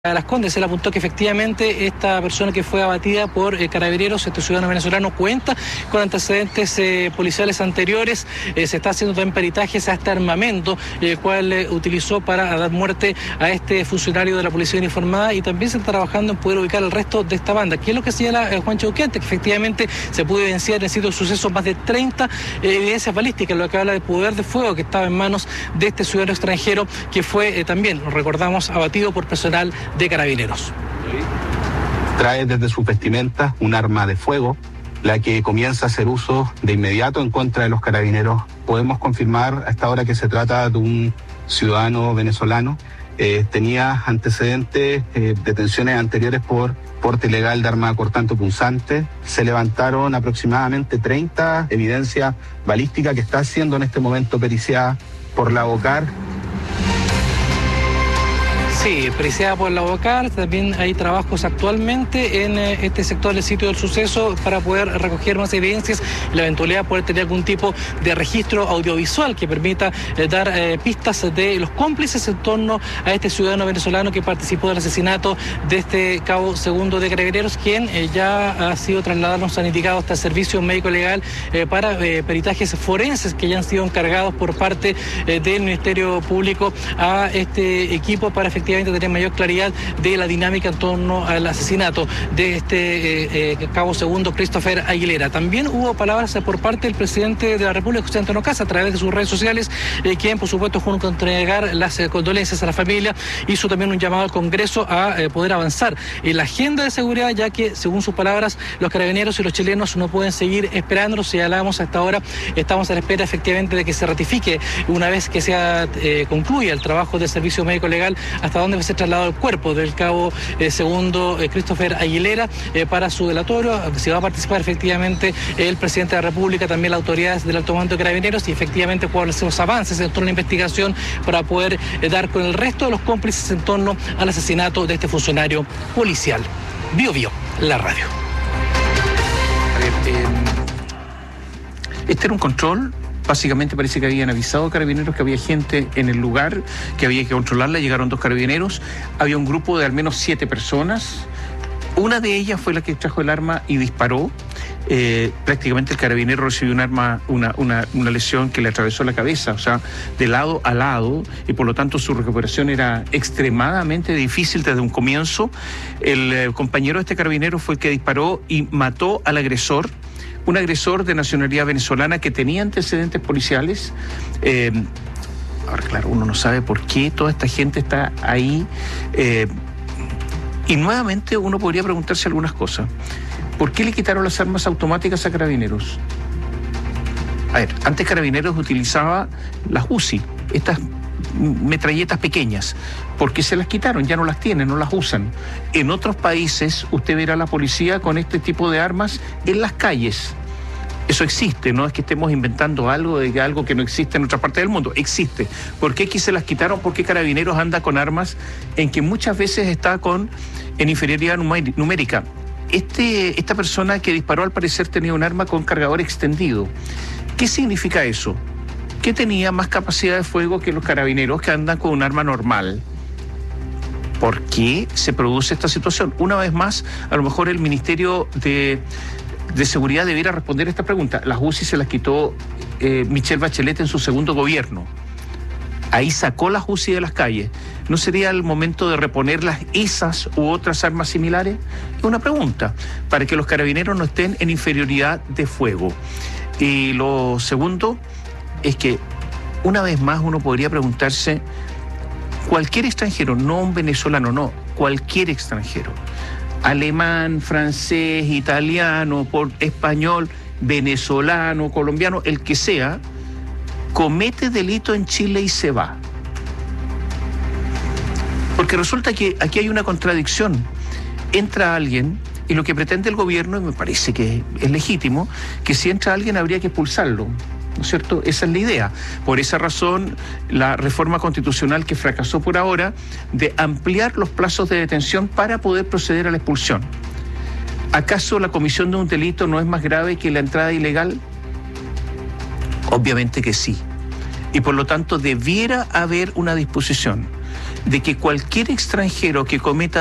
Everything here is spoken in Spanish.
A Las Condes. Él apuntó que efectivamente esta persona que fue abatida por carabineros, este ciudadano venezolano, cuenta con antecedentes policiales anteriores. Se está haciendo también peritajes a este armamento, el cual utilizó para dar muerte a este funcionario de la policía uniformada, y también se está trabajando en poder ubicar el resto de esta banda. ¿Qué es lo que señala Juan Chauquente? Que efectivamente se pudo evidenciar en el sitio de suceso más de 30 evidencias balísticas, lo que habla de poder de fuego que estaba en manos de este ciudadano extranjero, que fue también, recordamos, abatido por personal de carabineros. Trae desde sus vestimentas un arma de fuego, la que comienza a hacer uso de inmediato en contra de los carabineros. Podemos confirmar a esta hora que se trata de un ciudadano venezolano. Tenía antecedentes, detenciones anteriores por porte ilegal de arma cortante o punzante. Se levantaron aproximadamente 30 evidencias balísticas que está siendo en este momento periciada por la OCAR. Sí, periciada por la OCAR. También hay trabajos actualmente en este sector del sitio del suceso para poder recoger más evidencias y la eventualidad de poder tener algún tipo de registro audiovisual que permita dar pistas de los cómplices en torno a este ciudadano venezolano que participó del asesinato de este cabo segundo de carabineros, quien ya ha sido trasladado, nos han indicado, hasta el servicio médico legal para peritajes forenses que ya han sido encargados por parte del Ministerio Público a este equipo para efectivamente tener mayor claridad de la dinámica en torno al asesinato de este cabo segundo, Christopher Aguilera. También hubo palabras por parte del presidente de la República, José Antonio Kast, a través de sus redes sociales, quien por supuesto, junto a entregar las condolencias a la familia, hizo también un llamado al Congreso a poder avanzar en la agenda de seguridad, ya que, según sus palabras, los carabineros y los chilenos no pueden seguir esperando. Señalamos hasta ahora, estamos a la espera efectivamente de que se ratifique, una vez que concluya el trabajo del servicio médico legal, hasta dónde va a ser trasladado el cuerpo del cabo segundo Christopher Aguilera para su velatorio. Si va a participar efectivamente el presidente de la República, también las autoridades del alto mando de carabineros, y efectivamente cuáles son los avances en torno a la investigación para poder dar con el resto de los cómplices en torno al asesinato de este funcionario policial. Bio Bio, la radio. Este era un control. Básicamente parece que habían avisado a carabineros que había gente en el lugar, que había que controlarla. Llegaron 2 carabineros, había un grupo de al menos 7 personas. Una de ellas fue la que trajo el arma y disparó. Prácticamente el carabinero recibió una lesión que le atravesó la cabeza, o sea, de lado a lado, y por lo tanto su recuperación era extremadamente difícil desde un comienzo. El compañero de este carabinero fue el que disparó y mató al agresor, un agresor de nacionalidad venezolana que tenía antecedentes policiales. Ahora, claro, uno no sabe por qué toda esta gente está ahí. Y nuevamente uno podría preguntarse algunas cosas. ¿Por qué le quitaron las armas automáticas a carabineros? A ver, antes carabineros utilizaba las UCI, estas metralletas pequeñas. ¿Por qué se las quitaron? Ya no las tienen, no las usan. En otros países usted verá a la policía con este tipo de armas en las calles. Eso existe, no es que estemos inventando algo que no existe en otra parte del mundo. Existe. ¿Por qué aquí se las quitaron? Porque carabineros anda con armas en que muchas veces está en inferioridad numérica. Esta persona que disparó al parecer tenía un arma con cargador extendido. ¿Qué significa eso? Que tenía más capacidad de fuego que los carabineros que andan con un arma normal. ¿Por qué se produce esta situación? Una vez más, a lo mejor el Ministerio de Seguridad debiera responder esta pregunta. Las UCI se las quitó Michelle Bachelet en su segundo gobierno. Ahí sacó las UCI de las calles. ¿No sería el momento de reponerlas, esas u otras armas similares? Es una pregunta, para que los carabineros no estén en inferioridad de fuego. Y lo segundo es que, una vez más, uno podría preguntarse, cualquier extranjero, no un venezolano, no, cualquier extranjero, alemán, francés, italiano, español, venezolano, colombiano, el que sea, comete delito en Chile y se va. Porque resulta que aquí hay una contradicción. Entra alguien y lo que pretende el gobierno, y me parece que es legítimo, que si entra alguien habría que expulsarlo, ¿no es cierto? Esa es la idea. Por esa razón, la reforma constitucional que fracasó por ahora, de ampliar los plazos de detención para poder proceder a la expulsión. ¿Acaso la comisión de un delito no es más grave que la entrada ilegal? Obviamente que sí. Y por lo tanto debiera haber una disposición de que cualquier extranjero que cometa